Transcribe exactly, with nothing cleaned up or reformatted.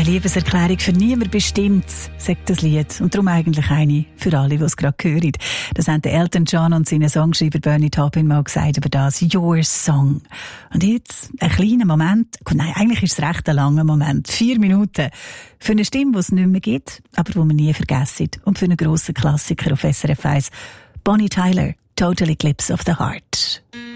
Liebeserklärung für niemand bestimmt, sagt das Lied. Und darum eigentlich eine für alle, die es gerade hören. Das haben Elton John und seine Songschreiber Bernie Taupin mal gesagt über das Your Song. Und jetzt ein kleiner Moment, nein, eigentlich ist es recht ein langer Moment, vier Minuten, für eine Stimme, die es nicht mehr gibt, aber die man nie vergessen. Und für einen grossen Klassiker auf S R F eins, Bonnie Tyler, Total Eclipse of the Heart.